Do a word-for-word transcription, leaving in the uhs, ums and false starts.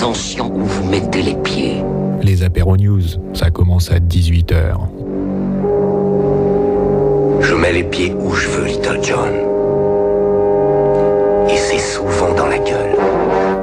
attention où vous mettez les pieds. Les apéros news, ça commence à dix-huit heures. Je mets les pieds où je veux, Little John. Et c'est souvent dans la gueule.